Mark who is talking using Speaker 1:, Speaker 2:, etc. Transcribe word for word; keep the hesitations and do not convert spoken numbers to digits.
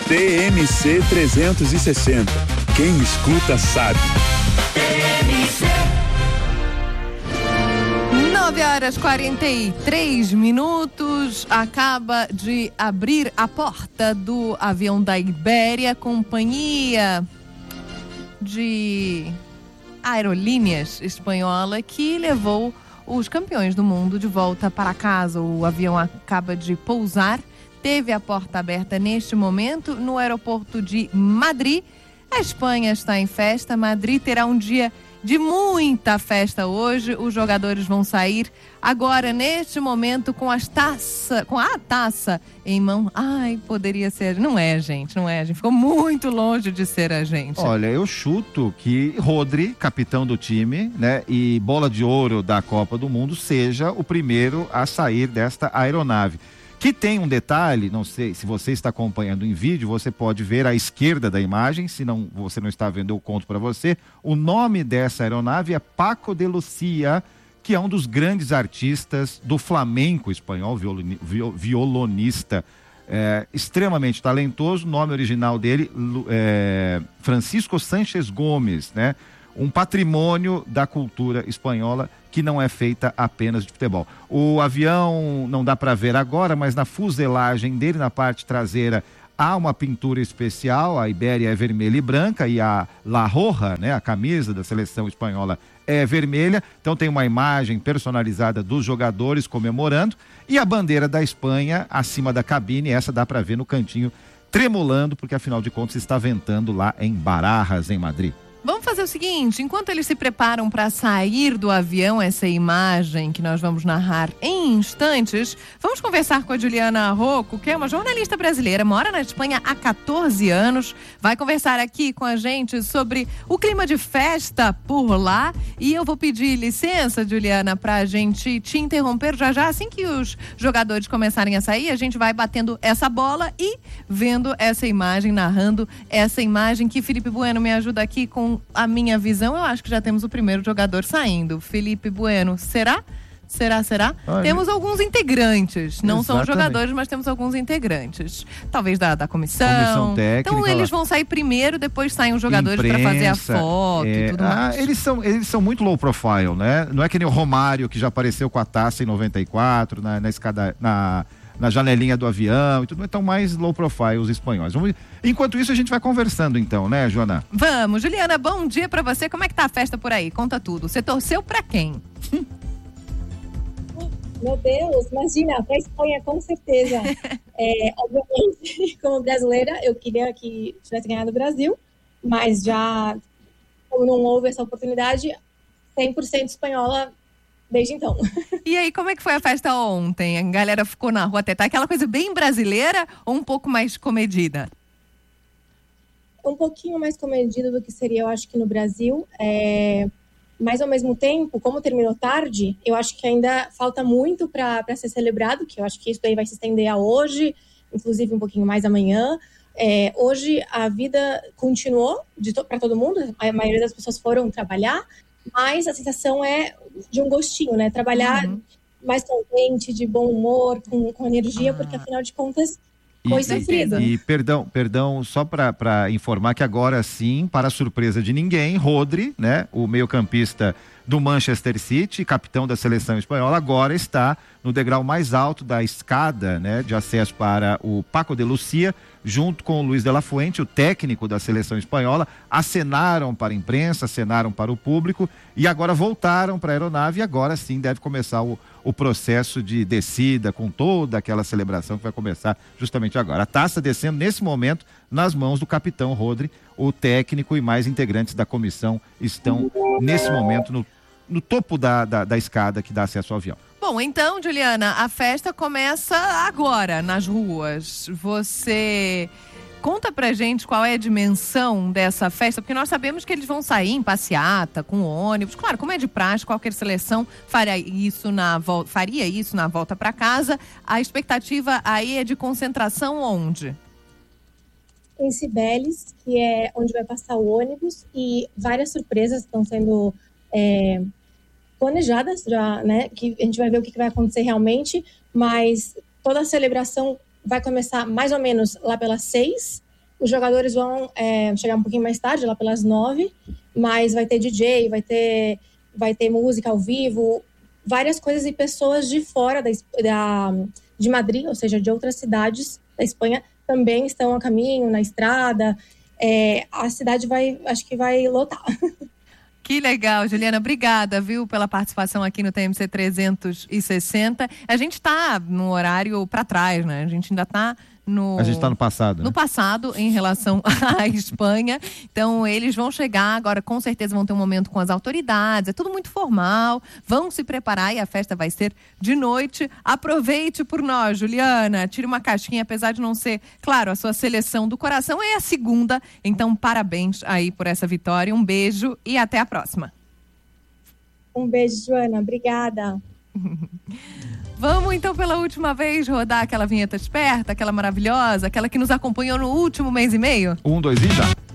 Speaker 1: T M C trezentos e sessenta. Quem escuta sabe.
Speaker 2: nove horas e quarenta e três minutos. Acaba de abrir a porta do avião da Ibéria, companhia de aerolíneas espanhola, que levou os campeões do mundo de volta para casa. O avião acaba de pousar, teve a porta aberta neste momento no aeroporto de Madrid. A Espanha está em festa. Madrid terá um dia de muita festa hoje. Os jogadores vão sair agora, neste momento, com as taça, com a taça em mão. Ai, poderia ser. Não é, gente, não é, gente. Ficou muito longe de ser a gente.
Speaker 3: Olha, eu chuto que Rodri, capitão do time, né, e bola de ouro da Copa do Mundo, seja o primeiro a sair desta aeronave. Que tem um detalhe, não sei se você está acompanhando em vídeo, você pode ver à esquerda da imagem, se não, você não está vendo, eu conto para você. O nome dessa aeronave é Paco de Lucía, que é um dos grandes artistas do flamenco espanhol, violoni, violonista, é, extremamente talentoso. O nome original dele é Francisco Sánchez Gomes, né? Um patrimônio da cultura espanhola que não é feita apenas de futebol. O avião não dá para ver agora, mas na fuselagem dele, na parte traseira, há uma pintura especial. A Ibéria é vermelha e branca e a La Roja, né, a camisa da seleção espanhola, é vermelha. Então tem uma imagem personalizada dos jogadores comemorando e a bandeira da Espanha acima da cabine. Essa dá para ver no cantinho tremulando, porque afinal de contas está ventando lá em Barajas, em Madrid.
Speaker 2: Vamos fazer o seguinte, enquanto eles se preparam para sair do avião, essa imagem que nós vamos narrar em instantes, vamos conversar com a Juliana Rocco, que é uma jornalista brasileira, mora na Espanha há catorze anos, vai conversar aqui com a gente sobre o clima de festa por lá. E eu vou pedir licença, Juliana, para a gente te interromper já já, assim que os jogadores começarem a sair, a gente vai batendo essa bola e vendo essa imagem, narrando essa imagem, que Felipe Bueno me ajuda aqui com a minha visão. Eu acho que já temos o primeiro jogador saindo. Felipe Bueno, será? Será, será? Olha, temos alguns integrantes, não exatamente. São jogadores, mas temos alguns integrantes. Talvez da, da comissão. Comissão técnica. Então eles vão sair primeiro, depois saem os jogadores para fazer a foto é, e tudo ah, mais.
Speaker 3: Eles são, eles são muito low profile, né? Não é que nem o Romário, que já apareceu com a taça em noventa e quatro, na, na escada... Na... na janelinha do avião e tudo, então mais low profile os espanhóis. Vamos... Enquanto isso, a gente vai conversando então, né, Joana?
Speaker 2: Vamos. Juliana, bom dia pra você. Como é que tá a festa por aí? Conta tudo. Você torceu pra quem?
Speaker 4: Meu Deus, imagina, pra Espanha, com certeza. É, obviamente, como brasileira, eu queria que tivesse ganhado o Brasil, mas já, como não houve essa oportunidade, cem por cento espanhola desde então.
Speaker 2: E aí, como é que foi a festa ontem? A galera ficou na rua até tá aquela coisa bem brasileira ou um pouco mais comedida?
Speaker 4: Um pouquinho mais comedida do que seria, eu acho, que no Brasil. É... Mas, ao mesmo tempo, como terminou tarde, eu acho que ainda falta muito para ser celebrado, que eu acho que isso daí vai se estender a hoje, inclusive um pouquinho mais amanhã. É... Hoje, a vida continuou to... para todo mundo, a maioria das pessoas foram trabalhar, mas a sensação é de um gostinho, né? Trabalhar uhum. mais contente, de bom humor, com, com energia, ah. porque afinal de contas foi sofrido.
Speaker 3: E, e perdão, perdão, só para informar que agora sim, para a surpresa de ninguém, Rodri, né? O meio-campista do Manchester City, capitão da seleção espanhola, agora está no degrau mais alto da escada, né, de acesso para o Paco de Lucía, junto com o Luis de la Fuente, o técnico da seleção espanhola. Acenaram para a imprensa, acenaram para o público e agora voltaram para a aeronave e agora sim deve começar o, o processo de descida com toda aquela celebração que vai começar justamente agora. A taça descendo nesse momento nas mãos do capitão Rodri, o técnico e mais integrantes da comissão estão nesse momento no no topo da, da, da escada que dá acesso ao avião.
Speaker 2: Bom, então, Juliana, a festa começa agora nas ruas. Você conta pra gente qual é a dimensão dessa festa, porque nós sabemos que eles vão sair em passeata, com ônibus. Claro, como é de praxe, qualquer seleção faria isso na, vo- faria isso na volta para casa. A expectativa aí é de concentração onde?
Speaker 4: Em Cibeles, que é onde vai passar o ônibus, e várias surpresas estão sendo... É, planejadas já, né, que a gente vai ver o que vai acontecer realmente, mas toda a celebração vai começar mais ou menos lá pelas seis, Os jogadores vão é, chegar um pouquinho mais tarde, lá pelas nove, mas vai ter D J, vai ter, vai ter música ao vivo, várias coisas e pessoas de fora da, da, de Madrid, ou seja, de outras cidades da Espanha, também estão a caminho, na estrada. É, a cidade vai, acho que vai lotar.
Speaker 2: Que legal, Juliana. Obrigada, viu, pela participação aqui no T M C trezentos e sessenta. A gente está no horário para trás, né? A gente ainda está no...
Speaker 3: A gente está no passado.
Speaker 2: No
Speaker 3: né?
Speaker 2: passado, em relação à Espanha. Então, eles vão chegar agora, com certeza vão ter um momento com as autoridades. É tudo muito formal. Vão se preparar e a festa vai ser de noite. Aproveite por nós, Juliana. Tire uma casquinha, apesar de não ser, claro, a sua seleção do coração é a segunda. Então, parabéns aí por essa vitória. Um beijo e até a próxima.
Speaker 4: Um beijo, Joana. Obrigada.
Speaker 2: Vamos então pela última vez rodar aquela vinheta esperta, aquela maravilhosa, aquela que nos acompanhou no último mês e meio?
Speaker 3: Um, dois e já.